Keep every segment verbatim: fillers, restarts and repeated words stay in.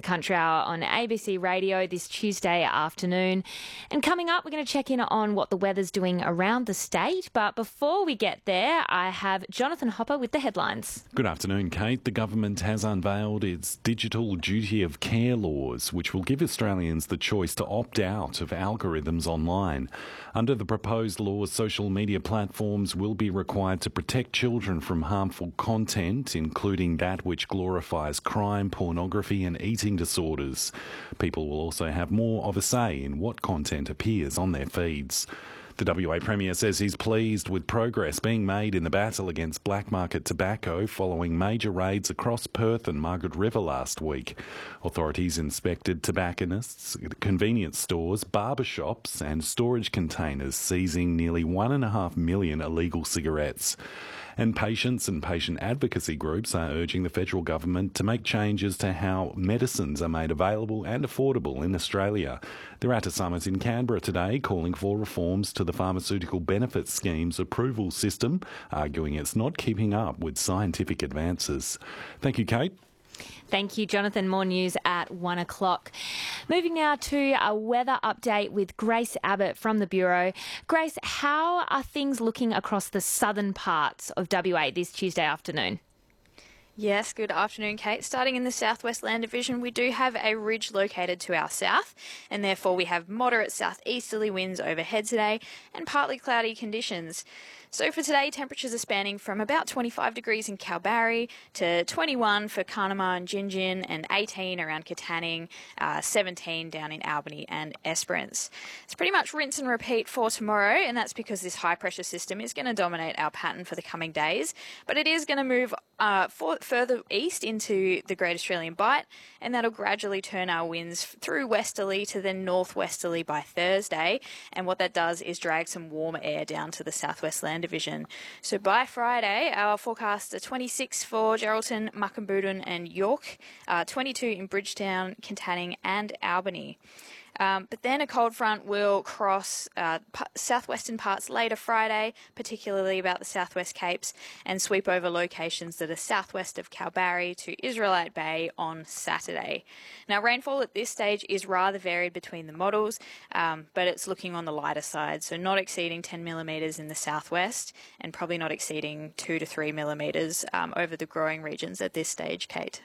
Country Hour on A B C Radio this Tuesday afternoon. And coming up, we're going to check in on what the weather's doing around the state. But before we get there, I have Jonathan Hopper with the headlines. Good afternoon, Kate. The government has unveiled its digital duty of care laws, which will give Australians the choice to opt out of algorithms online. Under the proposed laws, social media platforms will be required to protect children from harmful content, including that which glorifies crime, pornography and eating disorders. People will also have more of a say in what content appears on their feeds. The W A Premier says he's pleased with progress being made in the battle against black market tobacco following major raids across Perth and Margaret River last week. Authorities inspected tobacconists, convenience stores, barber shops and storage containers, seizing nearly one and a half million illegal cigarettes. And patients and patient advocacy groups are urging the federal government to make changes to how medicines are made available and affordable in Australia. They're at a summit in Canberra today calling for reforms to the Pharmaceutical Benefits Scheme's approval system, arguing it's not keeping up with scientific advances. Thank you, Kate. Thank you, Jonathan. More news at one o'clock. Moving now to a weather update with Grace Abbott from the Bureau. Grace, how are things looking across the southern parts of W A this Tuesday afternoon? Yes, good afternoon, Kate. Starting in the southwest land division, we do have a ridge located to our south, and therefore we have moderate southeasterly winds overhead today and partly cloudy conditions. So for today, temperatures are spanning from about twenty-five degrees in Kalbarri to twenty-one for Carnamah and Gingin, and eighteen around Katanning, uh, seventeen down in Albany and Esperance. It's pretty much rinse and repeat for tomorrow, and that's because this high pressure system is going to dominate our pattern for the coming days, but it is going to move uh, for, further east into the Great Australian Bight, and that'll gradually turn our winds through westerly to then northwesterly by Thursday, and what that does is drag some warmer air down to the southwest land division. So by Friday, our forecasts are twenty-six for Geraldton, Muckamboodin and York, uh, twenty-two in Bridgetown, Katanning and Albany. Um, but then a cold front will cross uh, p- southwestern parts later Friday, particularly about the southwest Capes, and sweep over locations that are southwest of Kalbarri to Israelite Bay on Saturday. Now, rainfall at this stage is rather varied between the models, um, but it's looking on the lighter side, so not exceeding ten millimetres in the southwest and probably not exceeding two to three millimetres um, over the growing regions at this stage, Kate.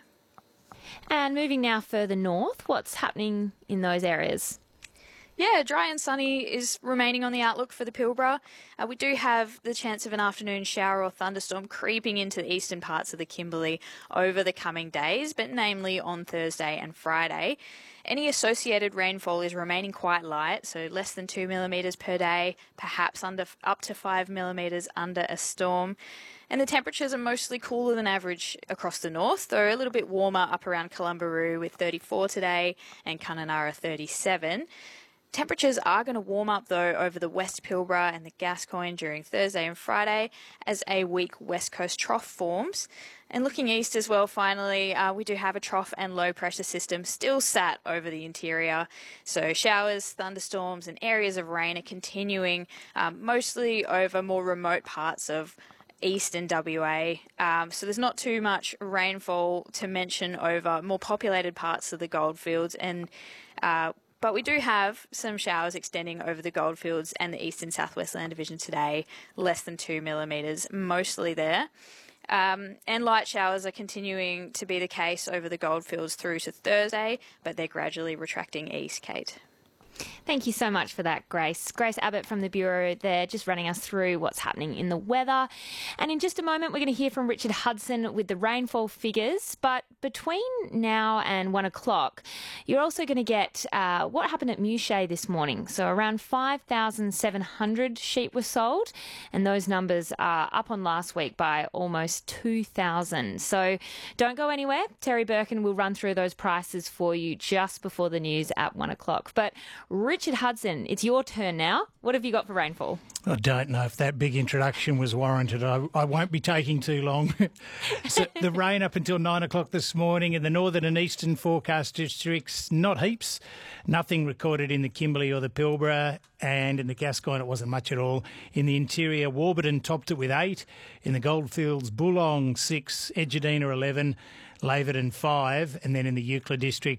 And moving now further north, what's happening in those areas? Yeah, dry and sunny is remaining on the outlook for the Pilbara. Uh, we do have the chance of an afternoon shower or thunderstorm creeping into the eastern parts of the Kimberley over the coming days, but namely on Thursday and Friday. Any associated rainfall is remaining quite light, so less than two millimetres per day, perhaps under up to five millimetres under a storm. And the temperatures are mostly cooler than average across the north, though a little bit warmer up around Columbaroo with thirty-four today and Kununurra thirty-seven. Temperatures are going to warm up, though, over the West Pilbara and the Gascoyne during Thursday and Friday as a weak west coast trough forms. And looking east as well, finally, uh, we do have a trough and low pressure system still sat over the interior. So showers, thunderstorms and areas of rain are continuing um, mostly over more remote parts of eastern W A. Um, so there's not too much rainfall to mention over more populated parts of the goldfields, and uh, but we do have some showers extending over the goldfields and the eastern southwest land division today, less than two millimetres, mostly there. Um, and light showers are continuing to be the case over the goldfields through to Thursday, but they're gradually retracting east, Kate. Thank you so much for that, Grace. Grace Abbott from the Bureau there, just running us through what's happening in the weather. And in just a moment, we're going to hear from Richard Hudson with the rainfall figures. But between now and one o'clock, you're also going to get uh, what happened at Mouchet this morning. So around five thousand seven hundred sheep were sold, and those numbers are up on last week by almost two thousand. So don't go anywhere. Terry Birkin will run through those prices for you just before the news at one o'clock. But Richard Hudson, it's your turn now. What have you got for rainfall? I don't know if that big introduction was warranted. I, I won't be taking too long. So the rain up until nine o'clock this morning in the northern and eastern forecast districts, not heaps. Nothing recorded in the Kimberley or the Pilbara, and in the Gascoyne it wasn't much at all. In the interior, Warburton topped it with eight. In the Goldfields, Bulong six, Edgerina eleven, Laverton five, and then in the Euclid district,